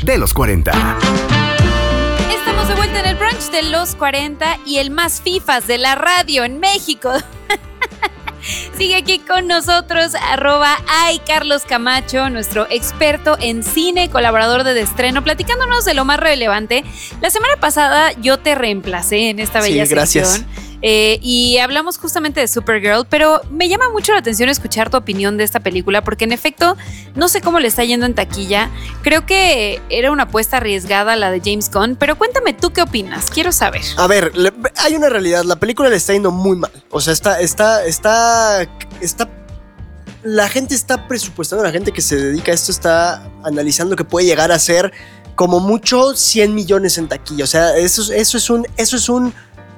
de los 40. Estamos de vuelta en el brunch de los 40 y el más fifas de la radio en México. Sigue aquí con nosotros, @Carlos Camacho, nuestro experto en cine, colaborador de Destreno, platicándonos de lo más relevante. La semana pasada yo te reemplacé en esta bella sección. Y hablamos justamente de Supergirl, pero me llama mucho la atención escuchar tu opinión de esta película, porque en efecto, no sé cómo le está yendo en taquilla. Creo que era una apuesta arriesgada la de James Gunn, pero cuéntame tú qué opinas, quiero saber. A ver, hay una realidad, la película le está yendo muy mal. O sea, la gente está presupuestando, la gente que se dedica a esto está analizando que puede llegar a ser como mucho 100 millones en taquilla. O sea, eso es un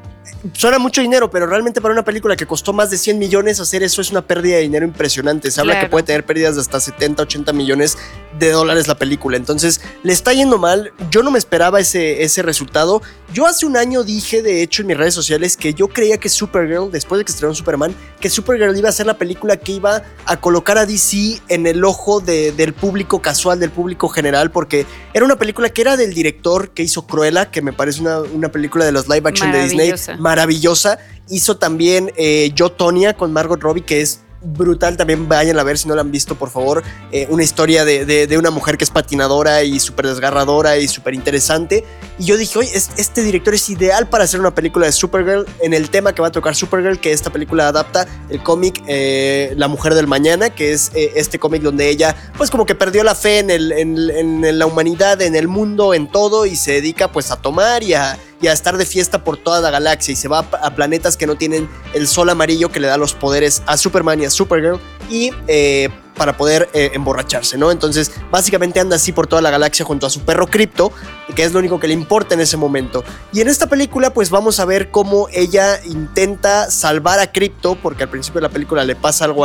suena mucho dinero, pero realmente para una película que costó más de 100 millones hacer eso es una pérdida de dinero impresionante. Se habla que puede tener pérdidas de hasta 70, 80 millones de dólares la película. Entonces, le está yendo mal. Yo no me esperaba ese resultado. Yo hace un año dije, de hecho, en mis redes sociales que yo creía que Supergirl, después de que estrenó Superman, que Supergirl iba a ser la película que iba a colocar a DC en el ojo del público casual, del público general, porque era una película que era del director que hizo Cruella, que me parece una película de los live action de Disney maravillosa. Hizo también Yo, Tonya con Margot Robbie, que es brutal. También vayan a ver si no la han visto, por favor. Una historia de una mujer que es patinadora y súper desgarradora y súper interesante. Y yo dije, oye, este director es ideal para hacer una película de Supergirl en el tema que va a tocar Supergirl, que esta película adapta el cómic La Mujer del Mañana, que es este cómic donde ella pues como que perdió la fe en la humanidad, en el mundo, en todo, y se dedica pues a tomar y a estar de fiesta por toda la galaxia, y se va a planetas que no tienen el sol amarillo que le da los poderes a Superman y a Supergirl, y para poder emborracharse, ¿no? Entonces básicamente anda así por toda la galaxia junto a su perro Krypto, que es lo único que le importa en ese momento. Y en esta película pues vamos a ver cómo ella intenta salvar a Krypto, porque al principio de la película le pasa algo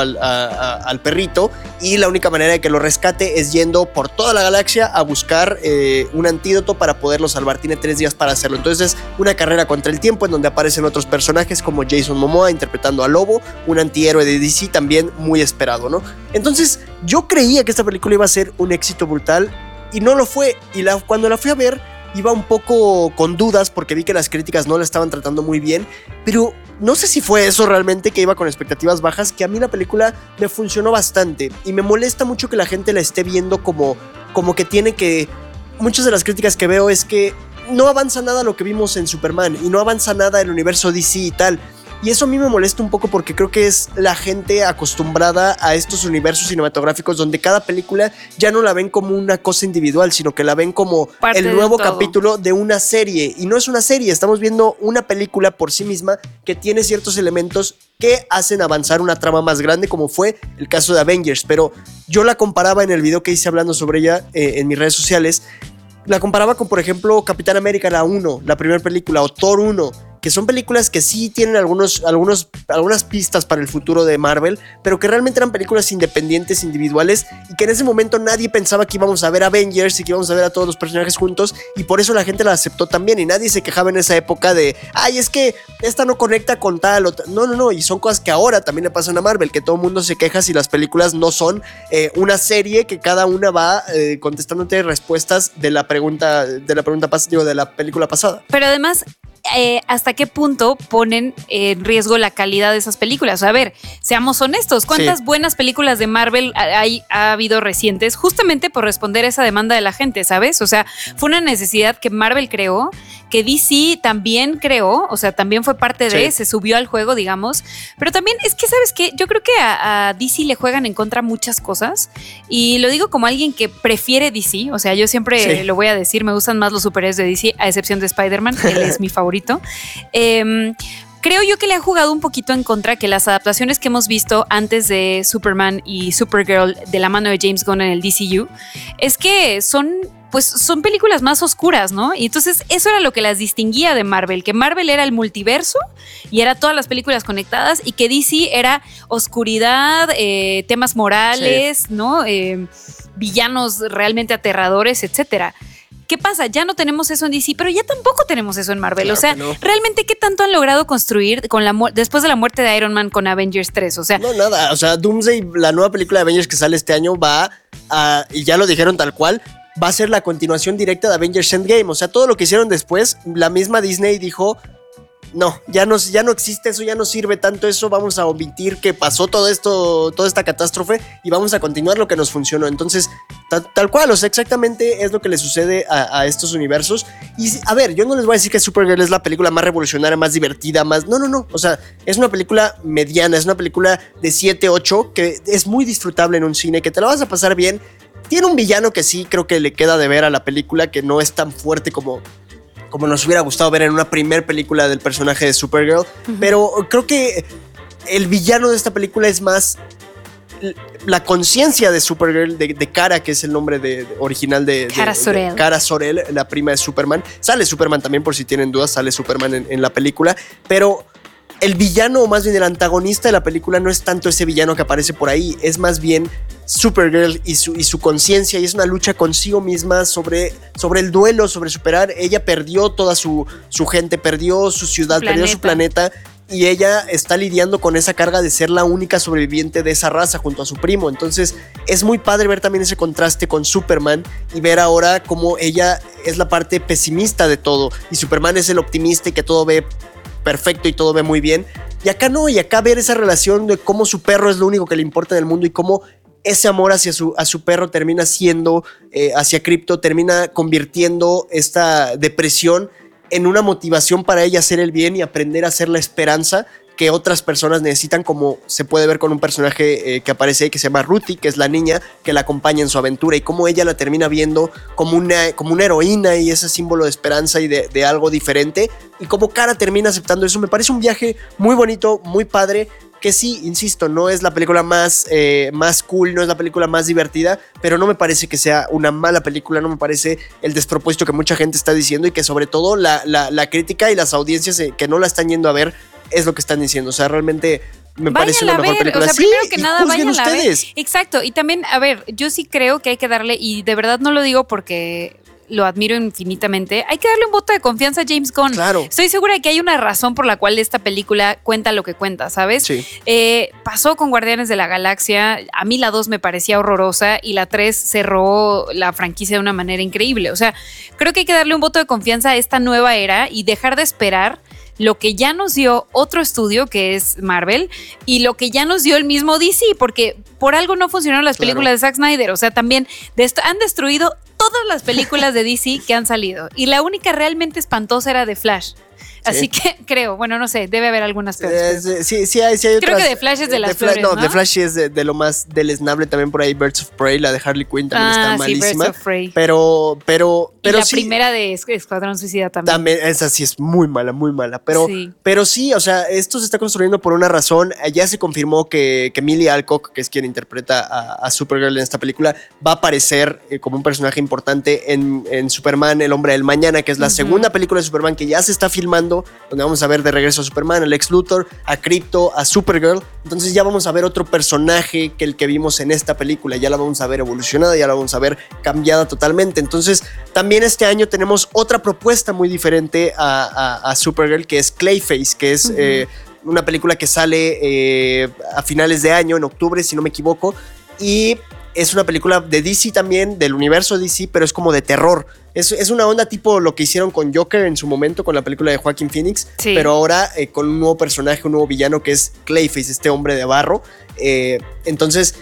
al perrito, y la única manera de que lo rescate es yendo por toda la galaxia a buscar un antídoto para poderlo salvar. Tiene 3 días para hacerlo. Entonces una carrera contra el tiempo en donde aparecen otros personajes como Jason Momoa interpretando a Lobo, un antihéroe de DC también muy esperado, ¿no? Entonces yo creía que esta película iba a ser un éxito brutal y no lo fue. Y cuando la fui a ver iba un poco con dudas porque vi que las críticas no la estaban tratando muy bien, pero no sé si fue eso realmente, que iba con expectativas bajas, que a mí la película me funcionó bastante y me molesta mucho que la gente la esté viendo como que tiene que... Muchas de las críticas que veo es que no avanza nada lo que vimos en Superman y no avanza nada el universo DC y tal. Y eso a mí me molesta un poco porque creo que es la gente acostumbrada a estos universos cinematográficos donde cada película ya no la ven como una cosa individual, sino que la ven como parte el nuevo capítulo de una serie. Y no es una serie, estamos viendo una película por sí misma que tiene ciertos elementos que hacen avanzar una trama más grande, como fue el caso de Avengers. Pero yo la comparaba en el video que hice hablando sobre ella en mis redes sociales. La comparaba con, por ejemplo, Capitán América, la 1, la primera película, o Thor 1, que son películas que sí tienen algunas pistas para el futuro de Marvel, pero que realmente eran películas independientes, individuales, y que en ese momento nadie pensaba que íbamos a ver Avengers y que íbamos a ver a todos los personajes juntos, y por eso la gente la aceptó también, y nadie se quejaba en esa época de, ay, es que esta no conecta con tal o tal. No, y son cosas que ahora también le pasan a Marvel, que todo el mundo se queja si las películas no son una serie que cada una va contestándote respuestas de la película pasada. Pero además, ¿hasta qué punto ponen en riesgo la calidad de esas películas? O sea, a ver, seamos honestos, ¿cuántas buenas películas de Marvel ha habido recientes justamente por responder a esa demanda de la gente, ¿sabes? O sea, fue una necesidad que Marvel creó, que DC también creó, o sea, también fue parte de, se subió al juego, digamos, pero también es que, ¿sabes qué? Yo creo que a DC le juegan en contra muchas cosas, y lo digo como alguien que prefiere DC, o sea, yo siempre lo voy a decir, me gustan más los superhéroes de DC, a excepción de Spider-Man, él es mi favorito. Creo yo que le ha jugado un poquito en contra que las adaptaciones que hemos visto antes de Superman y Supergirl de la mano de James Gunn en el DCU es que son películas más oscuras, ¿no? Y entonces eso era lo que las distinguía de Marvel, que Marvel era el multiverso y era todas las películas conectadas, y que DC era oscuridad, temas morales, ¿no? Villanos realmente aterradores, etcétera. ¿Qué pasa? Ya no tenemos eso en DC, pero ya tampoco tenemos eso en Marvel. Claro, o sea, realmente, ¿qué tanto han logrado construir después de la muerte de Iron Man con Avengers 3? O sea, no, nada. O sea, Doomsday, la nueva película de Avengers que sale este año, y ya lo dijeron tal cual, va a ser la continuación directa de Avengers Endgame. O sea, todo lo que hicieron después, la misma Disney dijo, no, ya no existe eso, ya no sirve tanto eso, vamos a omitir que pasó todo esto, toda esta catástrofe y vamos a continuar lo que nos funcionó. Entonces, tal cual, o sea, exactamente es lo que le sucede a estos universos. Y a ver, yo no les voy a decir que Supergirl es la película más revolucionaria, más divertida, más... No, o sea, es una película mediana, es una película de 7, 8 que es muy disfrutable en un cine, que te la vas a pasar bien. Tiene un villano que sí creo que le queda de ver a la película, que no es tan fuerte como nos hubiera gustado ver en una primer película del personaje de Supergirl, pero creo que el villano de esta película es más la conciencia de Supergirl, de Kara, que es el nombre original de Kara Zor-El, la prima de Superman. Sale Superman también, por si tienen dudas, sale Superman en la película, pero el villano, o más bien el antagonista de la película, no es tanto ese villano que aparece por ahí, es más bien Supergirl y su conciencia, y es una lucha consigo misma sobre el duelo, sobre superar. Ella perdió toda su gente, perdió su ciudad, perdió su planeta, y ella está lidiando con esa carga de ser la única sobreviviente de esa raza junto a su primo. Entonces es muy padre ver también ese contraste con Superman y ver ahora cómo ella es la parte pesimista de todo y Superman es el optimista y que todo ve perfecto y todo ve muy bien. Y acá no, y acá ver esa relación de cómo su perro es lo único que le importa en el mundo y cómo ese amor hacia su perro termina siendo, hacia Krypto, termina convirtiendo esta depresión en una motivación para ella hacer el bien y aprender a hacer la esperanza que otras personas necesitan, como se puede ver con un personaje que aparece ahí que se llama Ruthie, que es la niña que la acompaña en su aventura, y cómo ella la termina viendo como una heroína y ese símbolo de esperanza y de algo diferente, y cómo Kara termina aceptando eso. Me parece un viaje muy bonito, muy padre, que sí, insisto, no es la película más cool, no es la película más divertida, pero no me parece que sea una mala película, no me parece el despropósito que mucha gente está diciendo, y que sobre todo la crítica y las audiencias que no la están yendo a ver es lo que están diciendo. O sea, realmente me parece una mejor película. O sea, sí, primero que nada, vayan a ver. Ustedes. Exacto, y también, a ver, yo sí creo que hay que darle, y de verdad no lo digo porque lo admiro infinitamente, hay que darle un voto de confianza a James Gunn. Claro. Estoy segura de que hay una razón por la cual esta película cuenta lo que cuenta, ¿sabes? Sí. Pasó con Guardianes de la Galaxia, a mí la 2 me parecía horrorosa y la 3 cerró la franquicia de una manera increíble. O sea, creo que hay que darle un voto de confianza a esta nueva era y dejar de esperar lo que ya nos dio otro estudio, que es Marvel, y lo que ya nos dio el mismo DC, porque por algo no funcionaron las películas de Zack Snyder. O sea, también han destruido todas las películas de DC que han salido, y la única realmente espantosa era de Flash. Así que creo, bueno, no sé, debe haber algunas peores. Sí hay otras. Creo que The Flash es de las peores, ¿no? The Flash es de lo más deleznable. También por ahí Birds of Prey, la de Harley Quinn también está malísima. Birds of Prey. Pero y la sí, primera de Escuadrón Suicida también. También, esa sí es muy mala, muy mala. Pero sí, o sea, esto se está construyendo por una razón. Ya se confirmó que Millie Alcock, que es quien interpreta a Supergirl en esta película, va a aparecer como un personaje importante en Superman, el Hombre del Mañana, que es la segunda película de Superman que ya se está filmando, donde vamos a ver de regreso a Superman, a Lex Luthor, a Krypto, a Supergirl. Entonces ya vamos a ver otro personaje que el que vimos en esta película. Ya la vamos a ver evolucionada, ya la vamos a ver cambiada totalmente. Entonces también este año tenemos otra propuesta muy diferente a Supergirl, que es Clayface, que es una película que sale a finales de año, en octubre, si no me equivoco, y es una película de DC también, del universo DC, pero es como de terror. Es una onda tipo lo que hicieron con Joker en su momento, con la película de Joaquin Phoenix, sí, pero ahora con un nuevo personaje, un nuevo villano, que es Clayface, este hombre de barro. Entonces,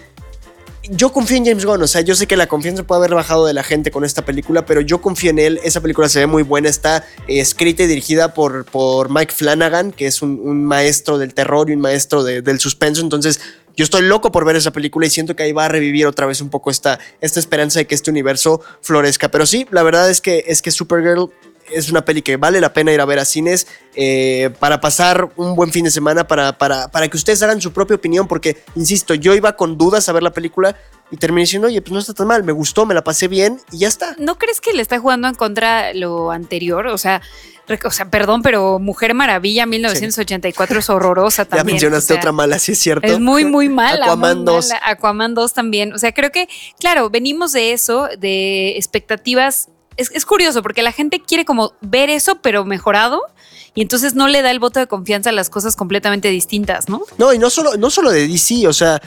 yo confío en James Gunn. O sea, yo sé que la confianza puede haber bajado de la gente con esta película, pero yo confío en él. Esa película se ve muy buena. Está escrita y dirigida por Mike Flanagan, que es un maestro del terror y un maestro del suspenso. Entonces, yo estoy loco por ver esa película y siento que ahí va a revivir otra vez un poco esta esperanza de que este universo florezca. Pero sí, la verdad es que Supergirl es una peli que vale la pena ir a ver a cines, para pasar un buen fin de semana, para que ustedes hagan su propia opinión, porque, insisto, yo iba con dudas a ver la película y terminé diciendo, oye, pues no está tan mal, me gustó, me la pasé bien y ya está. ¿No crees que le está jugando en contra lo anterior? O sea, perdón, pero Mujer Maravilla 1984 sí, es horrorosa también. Ya mencionaste otra mala, sí es cierto. Es muy, muy mala. Aquaman 2. Aquaman 2 también. O sea, creo que, claro, venimos de eso, de expectativas. Es curioso porque la gente quiere como ver eso, pero mejorado, y entonces no le da el voto de confianza a las cosas completamente distintas, ¿no? No, y no solo de DC, o sea,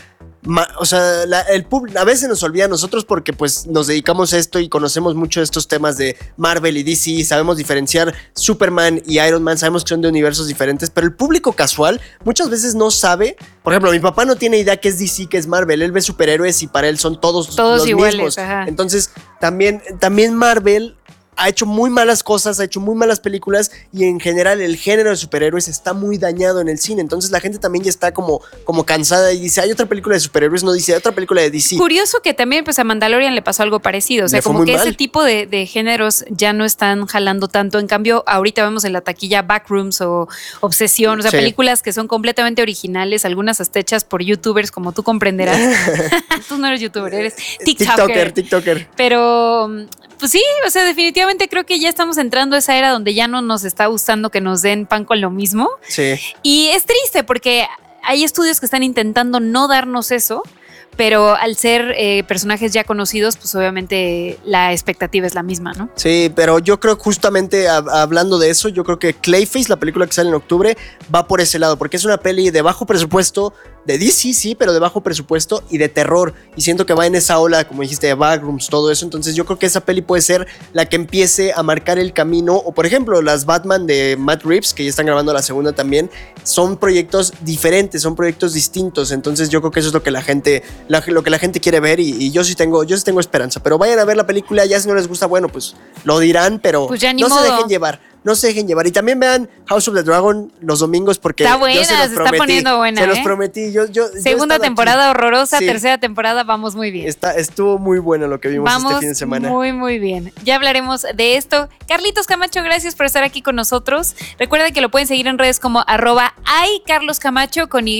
O sea, el público a veces nos olvida a nosotros porque pues nos dedicamos a esto y conocemos mucho de estos temas de Marvel y DC, sabemos diferenciar Superman y Iron Man, sabemos que son de universos diferentes, pero el público casual muchas veces no sabe. Por ejemplo, mi papá no tiene idea qué es DC, qué es Marvel, él ve superhéroes y para él son todos los iguales, mismos. ajá. Entonces, también Marvel ha hecho muy malas cosas, ha hecho muy malas películas y en general el género de superhéroes está muy dañado en el cine. Entonces la gente también ya está como cansada y dice, hay otra película de superhéroes, no dice, hay otra película de DC. Curioso que también pues a Mandalorian le pasó algo parecido. O sea, como que ese tipo de géneros ya no están jalando tanto. En cambio, ahorita vemos en la taquilla Backrooms o Obsesión, o sea, películas que son completamente originales, algunas hasta hechas por youtubers, como tú comprenderás. Tú no eres youtuber, eres TikToker. Pero pues sí, o sea, definitivamente creo que ya estamos entrando a esa era donde ya no nos está gustando que nos den pan con lo mismo. Sí. Y es triste porque hay estudios que están intentando no darnos eso, pero al ser personajes ya conocidos, pues obviamente la expectativa es la misma, ¿no? Sí, pero yo creo justamente hablando de eso, yo creo que Clayface, la película que sale en octubre, va por ese lado, porque es una peli de bajo presupuesto, de DC, sí, pero de bajo presupuesto y de terror. Y siento que va en esa ola, como dijiste, de Backrooms, todo eso. Entonces yo creo que esa peli puede ser la que empiece a marcar el camino. O por ejemplo, las Batman de Matt Reeves, que ya están grabando la segunda también, son proyectos diferentes, son proyectos distintos. Entonces yo creo que eso es lo que la gente quiere ver y yo sí tengo esperanza. Pero vayan a ver la película, ya si no les gusta, bueno, pues lo dirán, pero pues no se dejen llevar. No se dejen llevar. Y también vean House of the Dragon los domingos porque está buena, se está poniendo buena. Se los prometí. Segunda temporada aquí. Horrorosa, sí. Tercera temporada, vamos muy bien. Estuvo muy bueno lo que vimos este fin de semana. Muy, muy bien. Ya hablaremos de esto. Carlitos Camacho, gracias por estar aquí con nosotros. Recuerda que lo pueden seguir en redes como @aycarloscamacho con Y